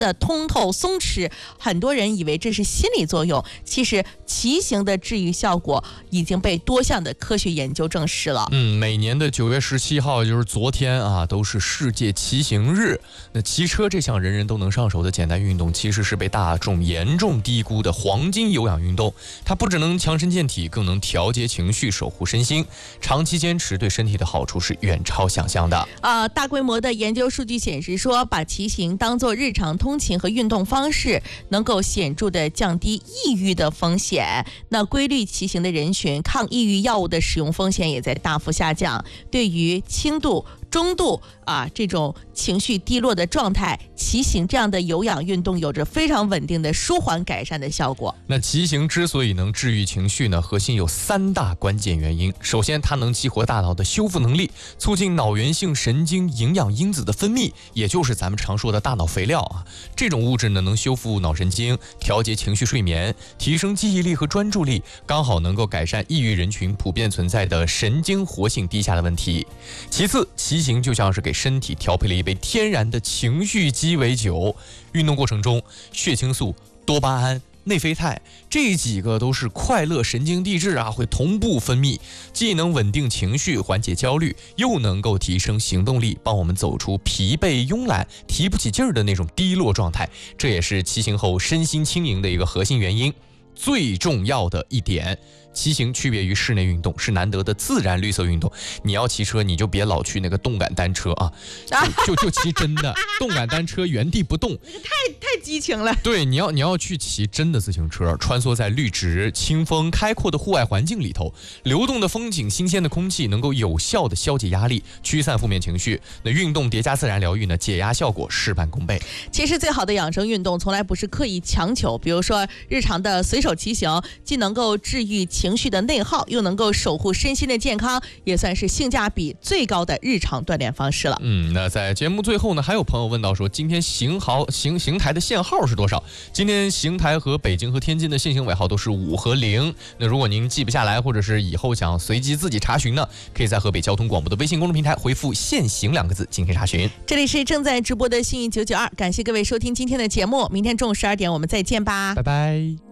的通透松弛，很多人以为这是心理作用，其实骑行的治愈效果已经被多项的科学研究证实了。 每年的9月17号，就是昨天啊，都是世界骑行日。那骑车这项人人都能上手的简单运动，其实是被大众严重低估的黄金有氧运动。它不只能强身健体，更能调节情绪，守护身心。长期坚持对身体的好处是远超想象的。 大规模的研究数据显示说，把骑行当作日常通勤和运动方式，能够显著的降低抑郁的风险。那规律骑行的人群，抗抑郁药物的使用风险也在大幅下降。对于轻度、中度这种情绪低落的状态，骑行这样的有氧运动有着非常稳定的舒缓改善的效果。 那骑行之所以能治愈情绪呢，核心有3大关键原因。首先，它能激活大脑的修复能力，促进脑源性神经营养因子的分泌，也就是咱们常说的大脑肥料啊。这种物质呢，能修复脑神经，调节情绪睡眠，提升记忆力和专注力，刚好能够改善抑郁人群普遍存在的神经活性低下的问题。其次，骑行就像是给身体调配了一杯天然的情绪鸡尾酒。运动过程中，血清素、多巴胺、内啡肽这几个都是快乐神经递质会同步分泌，既能稳定情绪、缓解焦虑，又能够提升行动力，帮我们走出疲惫、慵懒、提不起劲儿的那种低落状态。这也是骑行后身心轻盈的一个核心原因。最重要的一点，骑行区别于室内运动，是难得的自然绿色运动。你要骑车，你就别老去那个动感单车就骑真的动感单车，原地不动， 那个太激情了。 对，你要去骑真的自行车，穿梭在绿植、清风、开阔的户外环境里头，流动的风景、新鲜的空气，能够有效的消解压力，驱散负面情绪。那运动叠加自然疗愈呢，解压效果事半功倍。 其实最好的养生运动从来不是刻意强求，比如说日常的随手骑行，既能够治愈情绪的内耗，又能够守护身心的健康，也算是性价比最高的日常锻炼方式了。 那在节目最后呢，还有朋友问到说，今天邢台的限号是多少？今天邢台和北京和天津的限行尾号都是5和0。那如果您记不下来，或者是以后想随机自己查询呢，可以在河北交通广播的微信公众平台回复限行2个字进行查询。 这里是正在直播的信义992，感谢各位收听今天的节目，明天中午12点我们再见吧， 拜拜。